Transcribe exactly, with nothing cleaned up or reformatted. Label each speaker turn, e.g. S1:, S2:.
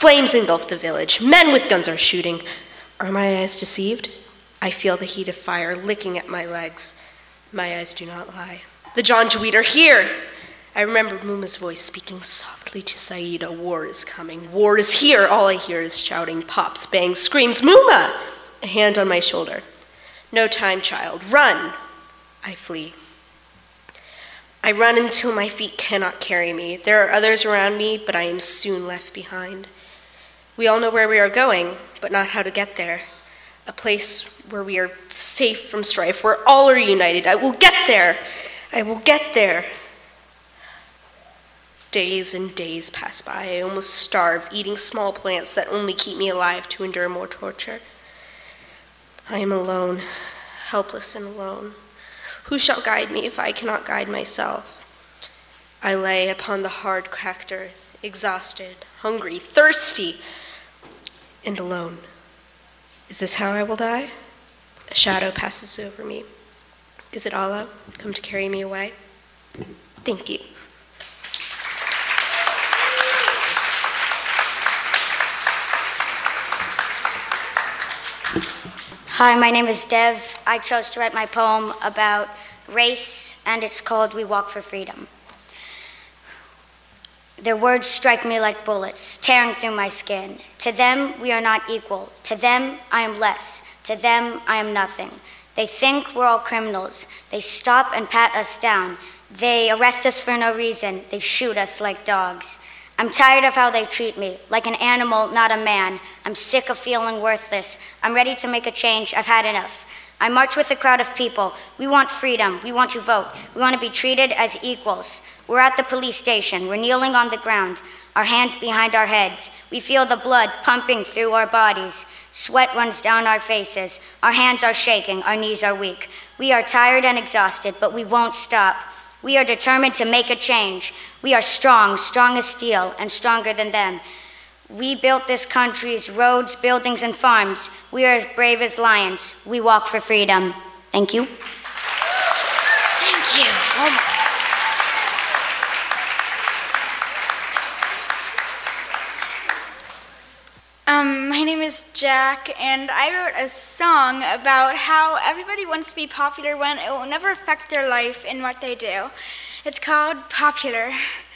S1: Flames engulf the village. Men with guns are shooting. Are my eyes deceived? I feel the heat of fire licking at my legs. My eyes do not lie. The Janjaweed are here. I remember Muma's voice speaking softly to Saida. War is coming. War is here. All I hear is shouting, pops, bangs, screams. Muma! A hand on my shoulder. No time, child. Run! I flee. I run until my feet cannot carry me. There are others around me, but I am soon left behind. We all know where we are going, but not how to get there. A place where we are safe from strife, where all are united. I will get there. I will get there. Days and days pass by. I almost starve, eating small plants that only keep me alive to endure more torture. I am alone, helpless and alone. Who shall guide me if I cannot guide myself? I lay upon the hard, cracked earth, exhausted, hungry, thirsty, and alone. Is this how I will die? A shadow passes over me. Is it Allah come to carry me away? Thank you.
S2: Hi, my name is Dev. I chose to write my poem about race, and it's called We Walk for Freedom. Their words strike me like bullets, tearing through my skin. To them, we are not equal. To them, I am less. To them, I am nothing. They think we're all criminals. They stop and pat us down. They arrest us for no reason. They shoot us like dogs. I'm tired of how they treat me, like an animal, not a man. I'm sick of feeling worthless. I'm ready to make a change. I've had enough. I march with a crowd of people. We want freedom. We want to vote. We want to be treated as equals. We're at the police station. We're kneeling on the ground, our hands behind our heads. We feel the blood pumping through our bodies. Sweat runs down our faces. Our hands are shaking. Our knees are weak. We are tired and exhausted, but we won't stop. We are determined to make a change. We are strong, strong as steel, and stronger than them. We built this country's roads, buildings, and farms. We are as brave as lions. We walk for freedom. Thank you.
S1: Thank you. Oh my.
S3: Um, my name is Jack, and I wrote a song about how everybody wants to be popular when it will never affect their life and what they do. It's called Popular.